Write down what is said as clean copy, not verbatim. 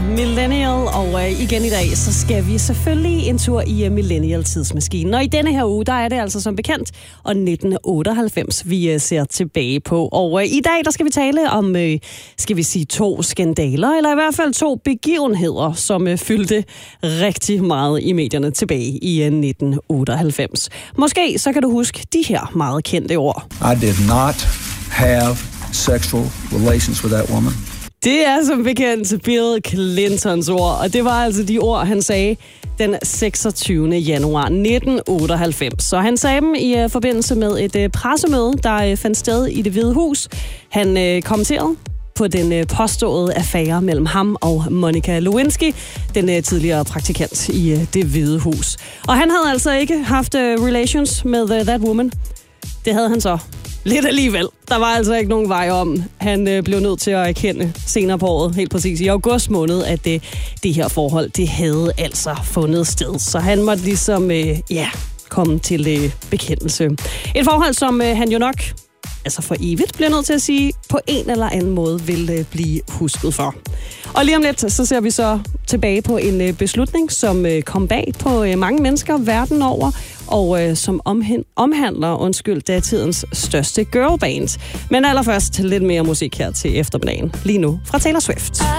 Millennial, og igen i dag, så skal vi selvfølgelig en tur i Millennial-tidsmaskinen. Og i denne her uge, der er det altså som bekendt, og 1998, vi ser tilbage på. Og i dag, der skal vi tale om, skal vi sige, 2 skandaler, eller i hvert fald 2 begivenheder, som fyldte rigtig meget i medierne tilbage i 1998. Måske så kan du huske de her meget kendte ord. I did not have sexual relations with that woman. Det er som bekendt Bill Clintons ord, og det var altså de ord, han sagde den 26. januar 1998. Så han sagde dem i forbindelse med et pressemøde, der fandt sted i Det Hvide Hus. Han kommenterede på den påståede affære mellem ham og Monica Lewinsky, den tidligere praktikant i Det Hvide Hus. Og han havde altså ikke haft relations med that woman. Det havde han så lidt alligevel. Der var altså ikke nogen vej om. Han blev nødt til at erkende senere på året, helt præcis i august måned, at det her forhold, det havde altså fundet sted. Så han måtte ligesom, komme til bekendelse. Et forhold, som han jo nok, altså for evigt, bliver nødt til at sige, på en eller anden måde vil blive husket for. Og lige om lidt, så ser vi så tilbage på en beslutning, som kom bag på mange mennesker verden over, og som omhandler, datidens største girlband. Men allerførst lidt mere musik her til eftermiddagen. Lige nu fra Taylor Swift.